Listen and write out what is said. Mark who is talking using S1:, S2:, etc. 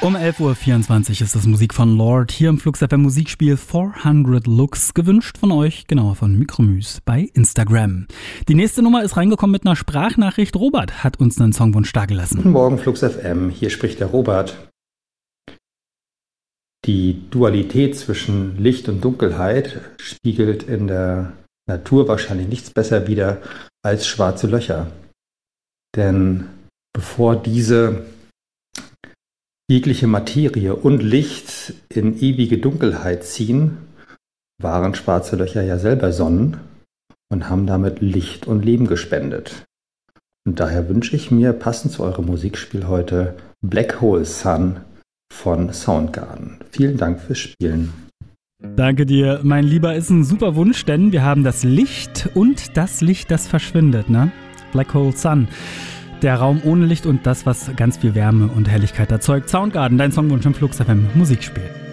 S1: Um 11.24 Uhr ist das Musik von Lord hier im Flux FM Musikspiel 400 Looks, gewünscht von euch, genauer von Mikromüs bei Instagram. Die nächste Nummer ist reingekommen mit einer Sprachnachricht. Robert hat uns einen Songwunsch dargelassen.
S2: Guten Morgen Flux FM, hier spricht der Robert. Die Dualität zwischen Licht und Dunkelheit spiegelt in der Natur wahrscheinlich nichts besser wider als schwarze Löcher. Denn bevor diese jegliche Materie und Licht in ewige Dunkelheit ziehen, waren schwarze Löcher ja selber Sonnen und haben damit Licht und Leben gespendet. Und daher wünsche ich mir, passend zu eurem Musikspiel heute, Black Hole Sun von Soundgarden. Vielen Dank fürs Spielen.
S1: Danke dir, mein Lieber, ist ein super Wunsch, denn wir haben das Licht und das Licht, das verschwindet, ne? Black Hole Sun. Der Raum ohne Licht und das, was ganz viel Wärme und Helligkeit erzeugt. Soundgarden, dein Songwunsch im Flux FM Musikspiel.